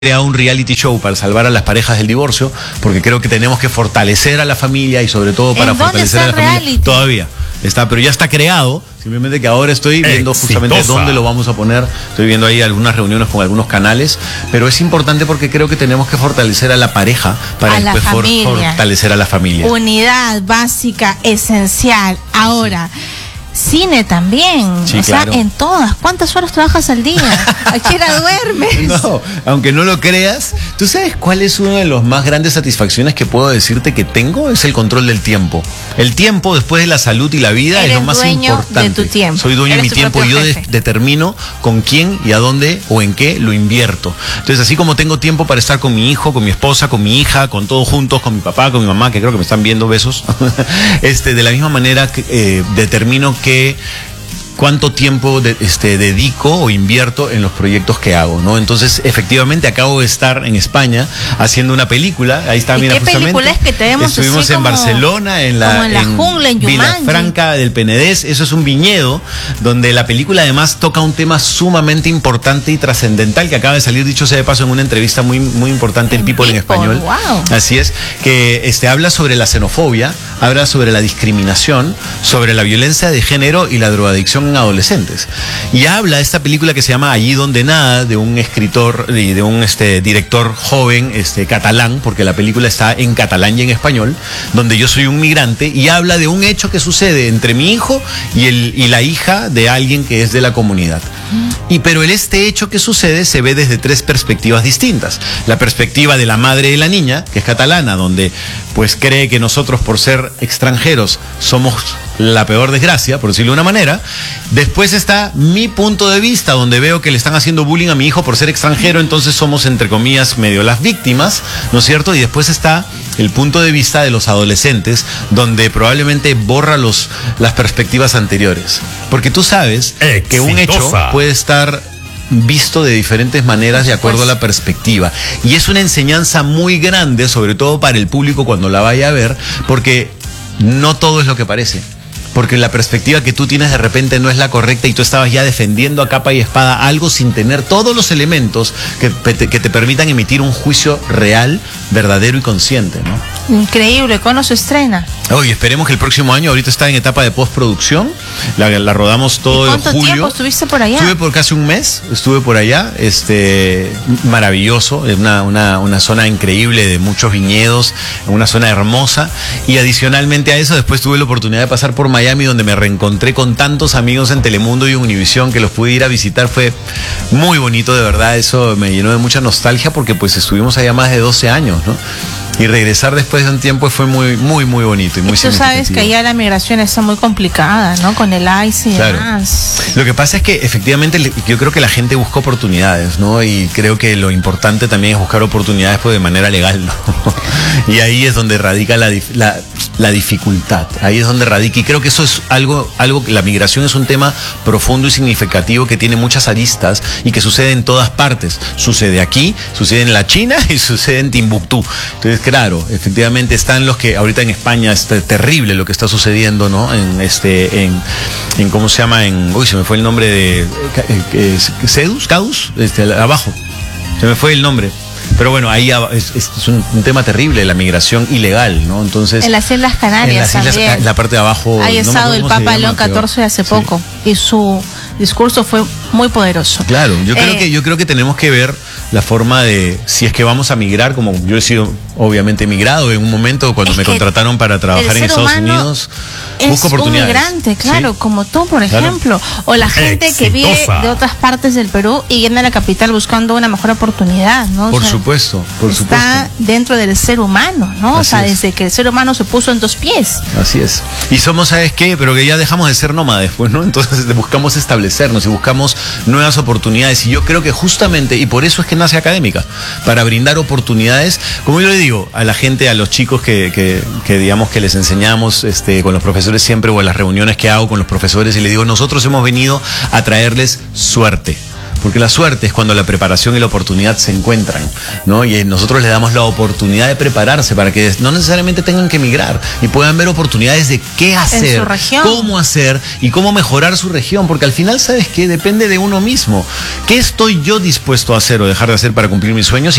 creado un reality show para salvar a las parejas del divorcio, porque creo que tenemos que fortalecer a la familia y sobre todo para fortalecer a la familia. Todavía está, pero ya está creado, simplemente que ahora estoy viendo justamente dónde lo vamos a poner. Estoy viendo ahí algunas reuniones con algunos canales, pero es importante porque creo que tenemos que fortalecer a la pareja para después fortalecer a la familia. Unidad básica, esencial. Ahora, cine también, sí, o sea, claro. en todas. ¿Cuántas horas trabajas al día? ¿A qué hora duermes? No, aunque no lo creas, ¿tú sabes cuál es una de las más grandes satisfacciones que puedo decirte que tengo? Es el control del tiempo. El tiempo, después de la salud y la vida, es lo más importante. Eres dueño de tu tiempo. Soy dueño de mi tiempo y yo determino con quién y a dónde o en qué lo invierto. Entonces, así como tengo tiempo para estar con mi hijo, con mi esposa, con mi hija, con todos juntos, con mi papá, con mi mamá, que creo que me están viendo, besos, de la misma manera determino cuánto tiempo dedico o invierto en los proyectos que hago, ¿no? Entonces, efectivamente, acabo de estar en España haciendo una película. Ahí está, mira, justamente. ¿Qué película es que tenemos? Estuvimos en Barcelona, en la jungla, en Vilafranca del Penedés. Eso es un viñedo donde la película además toca un tema sumamente importante y trascendental que acaba de salir, dicho sea de paso, en una entrevista muy, muy importante en People en español. Wow. Así es, que habla sobre la xenofobia, habla sobre la discriminación, sobre la violencia de género y la drogadicción en adolescentes. Y habla esta película que se llama Allí donde nada, de un escritor y de un director joven catalán, porque la película está en catalán y en español, donde yo soy un migrante, y habla de un hecho que sucede entre mi hijo y la hija de alguien que es de la comunidad. Pero este hecho que sucede se ve desde tres perspectivas distintas. La perspectiva de la madre de la niña, que es catalana, donde pues cree que nosotros, por ser extranjeros, somos la peor desgracia, por decirlo de una manera. Después está mi punto de vista, donde veo que le están haciendo bullying a mi hijo por ser extranjero, entonces somos, entre comillas, medio las víctimas, ¿no es cierto? Y después está el punto de vista de los adolescentes, donde probablemente borra las perspectivas anteriores. Porque tú sabes que un hecho puede estar visto de diferentes maneras de acuerdo a la perspectiva. Y es una enseñanza muy grande, sobre todo para el público cuando la vaya a ver, porque no todo es lo que parece. Porque la perspectiva que tú tienes de repente no es la correcta y tú estabas ya defendiendo a capa y espada algo sin tener todos los elementos que te permitan emitir un juicio real, verdadero y consciente, ¿no? Increíble. ¿Cuándo se estrena? Oye, esperemos que el próximo año. Ahorita está en etapa de postproducción. La rodamos todo en julio. ¿Cuánto tiempo estuviste por allá? Estuve por casi un mes. Estuve por allá. Maravilloso. Es una zona increíble de muchos viñedos. Una zona hermosa. Y adicionalmente a eso, después tuve la oportunidad de pasar por Miami, donde me reencontré con tantos amigos en Telemundo y Univisión que los pude ir a visitar. Fue muy bonito, de verdad. Eso me llenó de mucha nostalgia porque pues estuvimos allá más de 12 años, ¿no? Y regresar después de un tiempo fue muy, muy, muy bonito y muy significativo. Tú sabes que allá la migración está muy complicada, ¿no? Con el ICE y demás. Lo que pasa es que efectivamente yo creo que la gente busca oportunidades, ¿no? Y creo que lo importante también es buscar oportunidades pues de manera legal, ¿no? Y ahí es donde radica la dificultad. Ahí es donde radica. Y creo que eso es algo, la migración es un tema profundo y significativo que tiene muchas aristas y que sucede en todas partes. Sucede aquí, sucede en la China y sucede en Timbuktu. Entonces, claro, efectivamente están los que ahorita en España es terrible lo que está sucediendo, ¿no? En ¿cómo se llama? Uy, se me fue el nombre de Cadus, abajo. Se me fue el nombre. Pero bueno, ahí es un tema terrible, la migración ilegal, ¿no? Entonces, en las Islas Canarias en la parte de abajo. Ahí ha estado el Papa León XIV hace poco y su discurso fue muy poderoso. Claro, yo creo que tenemos que ver la forma de, si es que vamos a migrar, como yo he sido obviamente migrado en un momento cuando me contrataron para trabajar en Estados Unidos, busco oportunidades. Es un migrante, claro, ¿sí? Como tú, por ejemplo, o la gente que vive de otras partes del Perú y viene a la capital buscando una mejor oportunidad, ¿no? Por supuesto. Está dentro del ser humano, ¿no? Así desde que el ser humano se puso en dos pies. Así es. Y somos, ¿sabes qué? Pero que ya dejamos de ser nómades, pues, ¿no? Entonces buscamos establecernos y buscamos nuevas oportunidades. Y yo creo que justamente, y por eso es que nace Académica, para brindar oportunidades, como yo le digo a la gente, a los chicos que digamos que les enseñamos con los profesores siempre, o en las reuniones que hago con los profesores, y le digo, nosotros hemos venido a traerles suerte. porque la suerte es cuando la preparación y la oportunidad se encuentran, ¿no? Y nosotros les damos la oportunidad de prepararse para que no necesariamente tengan que emigrar y puedan ver oportunidades de qué hacer, en su región, cómo hacer y cómo mejorar su región, porque al final, ¿sabes qué? Depende de uno mismo. ¿Qué estoy yo dispuesto a hacer o dejar de hacer para cumplir mis sueños?